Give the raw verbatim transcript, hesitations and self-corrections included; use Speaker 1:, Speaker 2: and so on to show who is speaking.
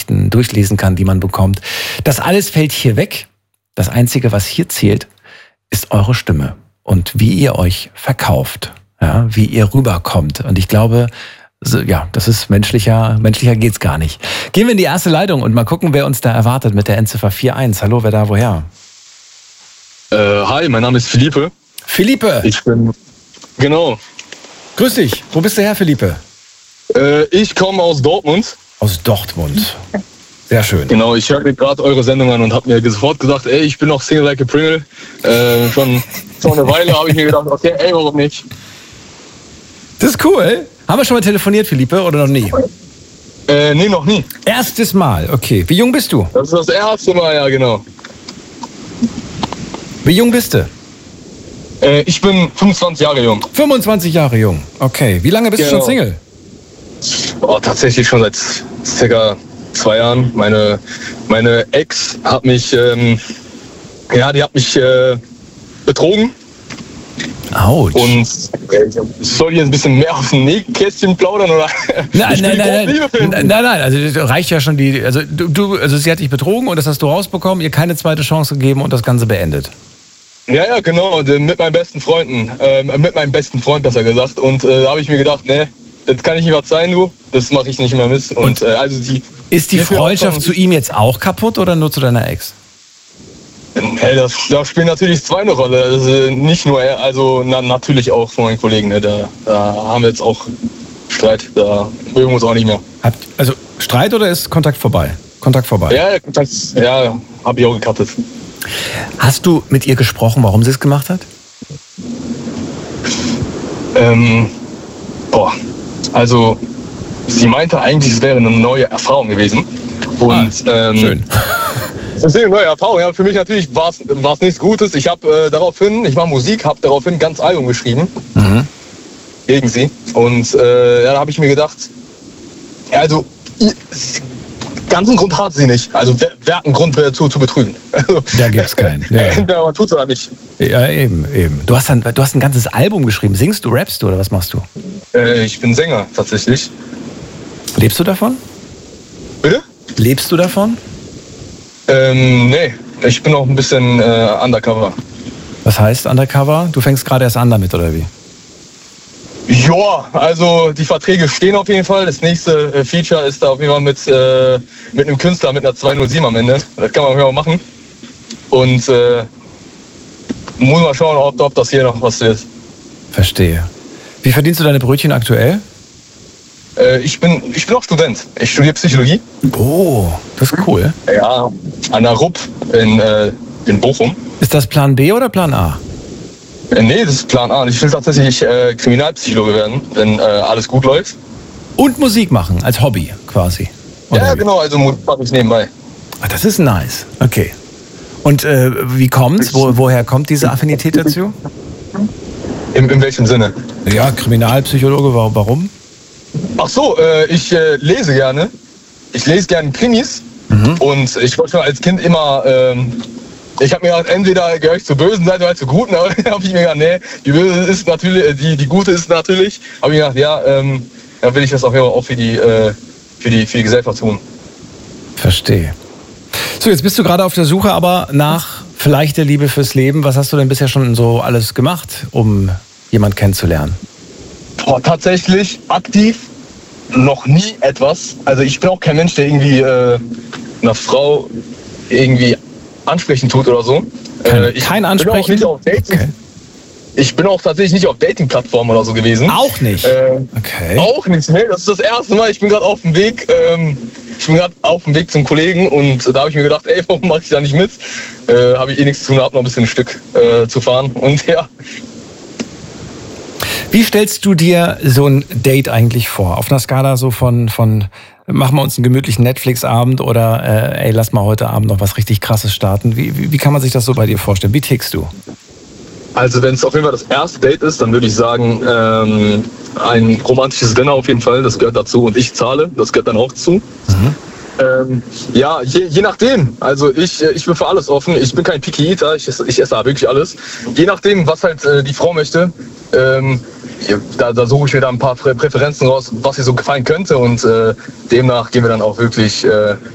Speaker 1: Nachrichten durchlesen kann, die man bekommt. Das alles fällt hier weg. Das Einzige, was hier zählt, ist eure Stimme und wie ihr euch verkauft, ja, wie ihr rüberkommt. Und ich glaube, so, ja, das ist menschlicher, menschlicher geht's gar nicht. Gehen wir in die erste Leitung und mal gucken, wer uns da erwartet mit der Endziffer vier eins. Hallo, wer da, woher?
Speaker 2: Äh, hi, mein Name ist Philippe.
Speaker 1: Philippe!
Speaker 2: Ich bin, genau.
Speaker 1: Grüß dich. Wo bist du her, Philippe?
Speaker 2: Äh, ich komme aus Dortmund.
Speaker 1: Aus Dortmund. Sehr schön.
Speaker 2: Genau, ich höre gerade eure Sendung an und habe mir sofort gesagt, ey, ich bin noch Single like a Pringle. Äh, schon, schon eine Weile habe ich mir gedacht, okay, ey, warum nicht?
Speaker 1: Das ist cool. Haben wir schon mal telefoniert, Philippe, oder noch nie?
Speaker 2: Äh, nee, noch nie.
Speaker 1: Erstes Mal, okay. Wie jung bist du?
Speaker 2: Das ist das erste Mal, ja, genau.
Speaker 1: Wie jung bist du?
Speaker 2: Äh, ich bin fünfundzwanzig Jahre jung.
Speaker 1: fünfundzwanzig Jahre jung, okay. Wie lange bist
Speaker 2: Genau.
Speaker 1: du schon Single?
Speaker 2: Oh, tatsächlich schon seit circa zwei Jahren. Meine, meine Ex hat mich, ähm, ja, die hat mich äh, betrogen.
Speaker 1: Autsch.
Speaker 2: Und äh, soll ich jetzt ein bisschen mehr auf dem Nähkästchen plaudern? Oder?
Speaker 1: Nein, nein, nein, nein, nein, nein, also das reicht ja schon die, also du, also sie hat dich betrogen und das hast du rausbekommen, ihr keine zweite Chance gegeben und das Ganze beendet.
Speaker 2: Ja, ja, genau, mit meinen besten Freunden, äh, mit meinem besten Freund besser gesagt. Und äh, da habe ich mir gedacht, ne, das kann ich nicht verzeihen, du, das mache ich nicht mehr mit. Und, und äh, also die,
Speaker 1: ist die Freundschaft zu ihm jetzt auch kaputt oder nur zu deiner Ex?
Speaker 2: Hey, das, da spielen natürlich zwei eine Rolle. Also nicht nur er, also na, natürlich auch von meinen Kollegen. Ne? Da, da haben wir jetzt auch Streit. Da mögen wir uns auch nicht mehr.
Speaker 1: Habt, also Streit oder ist Kontakt vorbei? Kontakt vorbei?
Speaker 2: Ja, Kontakt, ja, habe ich auch gecuttet.
Speaker 1: Hast du mit ihr gesprochen, warum sie es gemacht hat?
Speaker 2: Ähm, boah, also sie meinte eigentlich, es wäre eine neue Erfahrung gewesen. Und
Speaker 1: ah,
Speaker 2: ähm,
Speaker 1: schön.
Speaker 2: Das ist eine neue Erfahrung. Ja, für mich natürlich war es nichts Gutes. Ich habe äh, daraufhin, ich mache Musik, habe daraufhin ein ganzes Album geschrieben
Speaker 1: mhm.
Speaker 2: gegen sie. Und äh, ja, da habe ich mir gedacht, ja, also ganzen Grund hat sie nicht. Also wer, wer hat einen Grund zu, zu betrügen? Also,
Speaker 1: da gibt's keinen. Ja,
Speaker 2: ja. Man tut's aber nicht.
Speaker 1: Ja, eben, eben. Du hast, ein, du hast ein ganzes Album geschrieben. Singst du, rappst du oder was machst du?
Speaker 2: Äh, ich bin Sänger tatsächlich.
Speaker 1: Lebst du davon?
Speaker 2: Bitte?
Speaker 1: Lebst du davon?
Speaker 2: Ähm, nee, ich bin auch ein bisschen äh, undercover.
Speaker 1: Was heißt undercover? Du fängst gerade erst an damit, oder wie?
Speaker 2: Ja, also die Verträge stehen auf jeden Fall. Das nächste äh, Feature ist da auf jeden Fall mit, äh, mit einem Künstler mit einer zwei null sieben am Ende. Das kann man auf jeden Fall machen. Und äh, muss mal schauen, ob, ob das hier noch was wird.
Speaker 1: Verstehe. Wie verdienst du deine Brötchen aktuell?
Speaker 2: Äh, ich bin, ich bin auch Student. Ich studiere Psychologie.
Speaker 1: Oh, das ist cool.
Speaker 2: Ja, an der R U P in, äh, in Bochum.
Speaker 1: Ist das Plan B oder Plan A?
Speaker 2: Äh, nee, das ist Plan A. Ich will tatsächlich äh, Kriminalpsychologe werden, wenn äh, alles gut läuft.
Speaker 1: Und Musik machen, als Hobby quasi. Oder
Speaker 2: ja,
Speaker 1: wie?
Speaker 2: genau, also Musik mache ich nebenbei.
Speaker 1: Ach, das ist nice. Okay. Und äh, wie kommt's? Wo, woher kommt diese Affinität dazu?
Speaker 2: In, in welchem Sinne?
Speaker 1: Ja, Kriminalpsychologe, warum?
Speaker 2: Ach so, äh, ich äh, lese gerne. Ich lese gerne Krimis. Mhm. Und ich wollte schon als Kind immer, ähm, ich habe mir gedacht, entweder gehöre ich zur bösen Seite oder zur guten. Aber dann habe ich mir gedacht, nee, die böse ist natürlich, die, die gute ist natürlich. Habe ich gedacht, ja, ähm, dann will ich das auch, auch für, die, äh, für, die, für die Gesellschaft tun.
Speaker 1: Verstehe. So, jetzt bist du gerade auf der Suche aber nach vielleicht der Liebe fürs Leben. Was hast du denn bisher schon so alles gemacht, um jemanden kennenzulernen?
Speaker 2: Boah, tatsächlich aktiv noch nie etwas. Also ich bin auch kein Mensch, der irgendwie äh, einer Frau irgendwie ansprechen tut oder so.
Speaker 1: Kein,
Speaker 2: äh, ich
Speaker 1: kein Ansprechen?
Speaker 2: Bin auch nicht auf Dating. Okay. Ich bin auch tatsächlich nicht auf Dating-Plattformen oder so gewesen.
Speaker 1: Auch nicht?
Speaker 2: Äh,
Speaker 1: okay.
Speaker 2: Auch nicht, ne? Das ist das erste Mal. Ich bin gerade auf dem Weg. Ähm, ich bin gerade auf dem Weg zum Kollegen und da habe ich mir gedacht, ey, warum mache ich da nicht mit? Äh, habe ich eh nichts zu tun, habe noch ein bisschen ein Stück äh, zu fahren und ja.
Speaker 1: Wie stellst du dir so ein Date eigentlich vor? Auf einer Skala so von, von machen wir uns einen gemütlichen Netflix-Abend oder äh, ey, lass mal heute Abend noch was richtig Krasses starten. Wie, wie, wie kann man sich das so bei dir vorstellen? Wie tickst du?
Speaker 2: Also wenn es auf jeden Fall das erste Date ist, dann würde ich sagen, ähm, ein romantisches Dinner auf jeden Fall, das gehört dazu und ich zahle, das gehört dann auch zu.
Speaker 1: Mhm.
Speaker 2: Ähm, ja, je, je nachdem. Also ich, ich bin für alles offen. Ich bin kein Picky Eater, ich, ich esse da wirklich alles. Je nachdem, was halt äh, die Frau möchte, ähm, da, da suche ich mir da ein paar Präferenzen raus, was ihr so gefallen könnte und äh, demnach gehen wir dann auch wirklich äh,